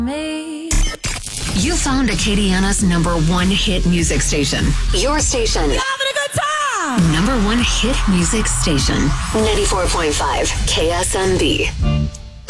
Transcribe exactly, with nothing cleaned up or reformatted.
Me. You found Acadiana's number one hit music station. Your station. Having a good time. Number one hit music station. ninety-four point five K S M B.